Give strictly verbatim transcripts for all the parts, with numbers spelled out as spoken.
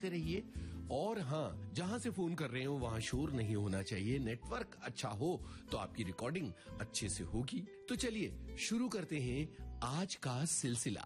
रहिए। और हाँ, जहां से फोन कर रहे हो वहां शोर नहीं होना चाहिए, नेटवर्क अच्छा हो तो आपकी रिकॉर्डिंग अच्छे से होगी। तो चलिए शुरू करते हैं आज का सिलसिला।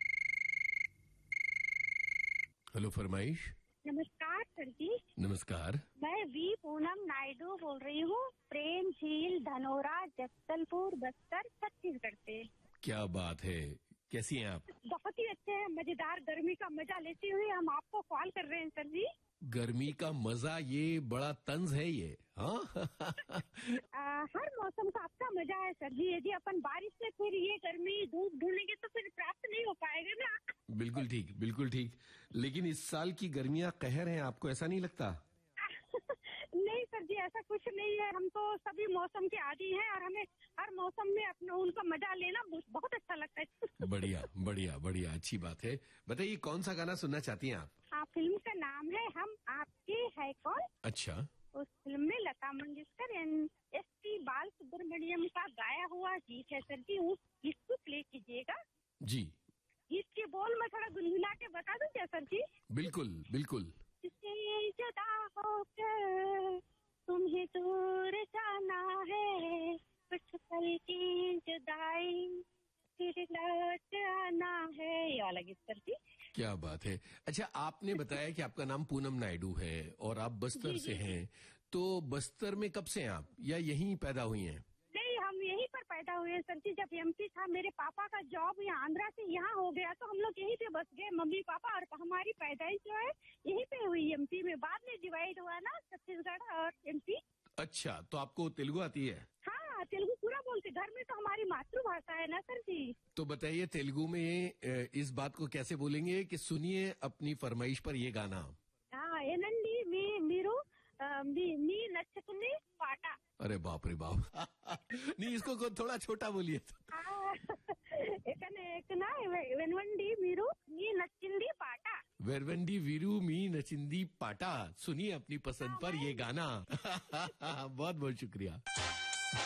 हेलो फरमाइश। नमस्कार सर जी। नमस्कार। मैं वी पूनम नायडू बोल रही हूँ, प्रेम झील धनोरा जगदलपुर बस्तर छत्तीसगढ़ से। क्या बात है, कैसी हैं आप? बहुत ही अच्छे हैं, मजेदार गर्मी का मजा लेते हुए हम आपको कॉल कर रहे हैं सर जी। गर्मी का मजा, ये बड़ा तंज है ये। हाँ आ, हर मौसम का आपका मजा है सर जी। यदि अपन बारिश में फिर ये गर्मी धूप ढूंढेंगे तो फिर प्राप्त नहीं हो पाएगा ना। बिल्कुल ठीक, बिल्कुल ठीक। लेकिन इस साल की गर्मियाँ कहर हैं, आपको ऐसा नहीं लगता? नहीं सर जी, ऐसा कुछ नहीं है। हम तो सभी मौसम के आदी हैं और हमें हर मौसम में अपना उनका मजा लेना बहुत अच्छा लगता है। बढ़िया बढ़िया बढ़िया, अच्छी बात है। बताइए कौन सा गाना सुनना चाहती हैं आप? हाँ, फिल्म का नाम है हम आपके है कौन। अच्छा। उस फिल्म में Lata Mangeshkar and S P बाल सुब्रमण्यम का गाया हुआ गीत है सर जी। उस गीत को प्ले कीजिएगा जी। गीत के बोल मैं थोड़ा गुनगुना के बता दूं क्या सर जी? बिल्कुल बिल्कुल। तुझसे जुदा होकर तुम्हें दूर जाना है, कुछ पल की जुदाई फिर लौट आना है, ये वाला गीत सर जी। क्या बात है। अच्छा, आपने बताया कि आपका नाम पूनम नायडू है और आप बस्तर से हैं, तो बस्तर में कब से हैं आप, या यहीं पैदा हुई हैं? नहीं, हम यहीं पर पैदा हुए हैं सर जी। जब एमपी था, मेरे पापा का जॉब यहाँ आंध्रा से यहाँ हो गया तो हम लोग यहीं पे बस गए, मम्मी पापा। और हमारी पैदाइश जो है यहीं पे हुई एमपी में। बाद में डिवाइड हुआ ना छत्तीसगढ़ और एमपी। अच्छा, तो आपको तेलुगु आती है? हाँ, तेलुगु पूरा बोलते, घर में तो हमारी मातृभाषा है ना सर जी। तो बताइए तेलुगु में इस बात को कैसे बोलेंगे कि सुनिए अपनी फरमाइश पर ये गाना। हाँ, एनंडी मी मीरू मी, मी नच्चकुनी पाटा। अरे बाप रे बाप नहीं, इसको थोड़ा छोटा बोलिए। एक ना वेनवंडी मीरू मी नच्चिंदी पाटा। वेरवंडी वीरू मी नचिंदी पाटा। सुनिए अपनी पसंद पर ये गाना। बहुत बहुत शुक्रिया।